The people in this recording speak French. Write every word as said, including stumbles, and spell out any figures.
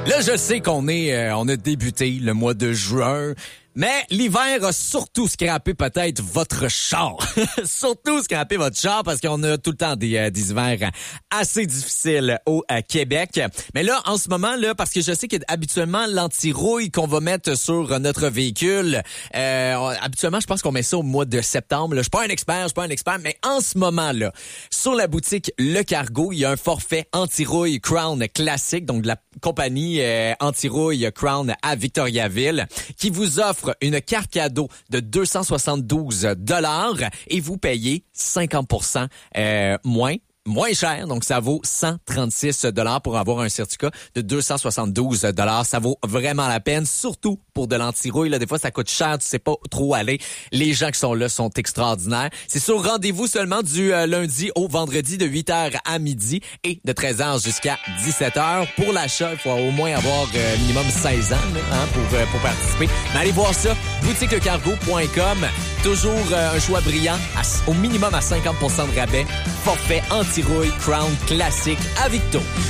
Là, je sais qu'on est, euh, on a débuté le mois de juin. Mais l'hiver a surtout scrappé peut-être votre char. Surtout scrappé votre char parce qu'on a tout le temps des, euh, des hivers assez difficiles au à Québec. Mais là, en ce moment, là, parce que je sais qu'habituellement, l'anti-rouille qu'on va mettre sur notre véhicule, euh, habituellement, je pense qu'on met ça au mois de septembre. Là. Je suis pas un expert, je suis pas un expert, mais en ce moment, là, sur la boutique Le Cargo, il y a un forfait anti-rouille Crown classique, donc de la compagnie euh, anti-rouille Crown à Victoriaville, qui vous offre une carte cadeau de deux cent soixante-douze dollars et vous payez cinquante pour cent euh, moins. moins cher, donc ça vaut cent trente-six dollars pour avoir un certificat de deux cent soixante-douze dollars. Ça vaut vraiment la peine, surtout pour de l'anti-rouille. Là, des fois, ça coûte cher, tu sais pas trop aller. Les gens qui sont là sont extraordinaires. C'est sur rendez-vous seulement du euh, lundi au vendredi de huit heures à midi et de treize heures jusqu'à dix-sept heures. Pour l'achat, il faut au moins avoir euh, minimum seize ans là, hein, pour, euh, pour participer. Mais allez voir ça, boutique le cargo point com. Toujours euh, un choix brillant, à, au minimum à cinquante pour cent de rabais. Forfait anti-rouille Crown classique à Victo.